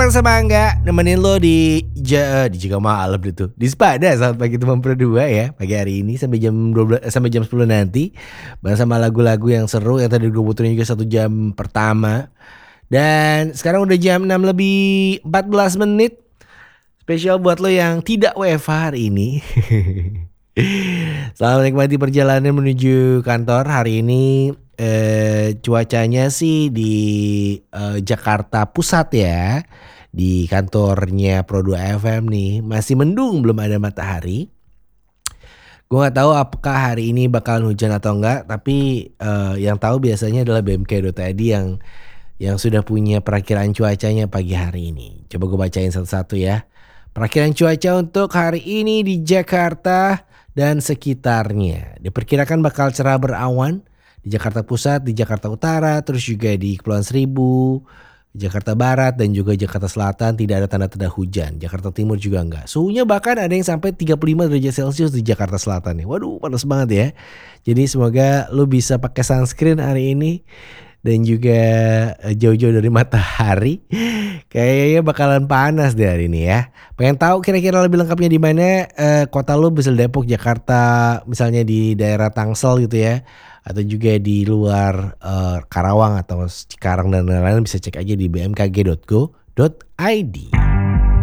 bareng sama Angga, nemenin lo di Jaga Malam itu. Di Sepada saat pagi teman berdua ya, pagi hari ini sampai jam 12 sampai jam 10 nanti. Bareng sama lagu-lagu yang seru yang tadi gue puterin juga 1 jam pertama. Dan sekarang udah jam 6 lebih 14 menit. Spesial buat lo yang tidak WFH hari ini. Selamat menikmati perjalanan menuju kantor hari ini. Cuacanya sih di Jakarta Pusat ya, di kantornya Pro2 FM nih masih mendung, belum ada matahari. Gue nggak tahu apakah hari ini bakalan hujan atau enggak, tapi yang tahu biasanya adalah BMKG.id yang sudah punya perakiran cuacanya pagi hari ini. Coba gue bacain satu-satu ya. Perakiran cuaca untuk hari ini di Jakarta dan sekitarnya diperkirakan bakal cerah berawan di Jakarta Pusat, di Jakarta Utara, terus juga di Kepulauan Seribu, Jakarta Barat dan juga Jakarta Selatan tidak ada tanda-tanda hujan. Jakarta Timur juga enggak. Suhunya bahkan ada yang sampai 35 derajat Celcius di Jakarta Selatan nih. Waduh, panas banget ya. Jadi semoga lu bisa pakai sunscreen hari ini dan juga jauh-jauh dari matahari. Kayaknya bakalan panas deh hari ini ya. Pengen tahu kira-kira lebih lengkapnya di mana? Kota lu bisa Depok, Jakarta, misalnya di daerah Tangsel gitu ya, atau juga di luar Karawang atau Cikarang dan lain-lain, bisa cek aja di bmkg.go.id.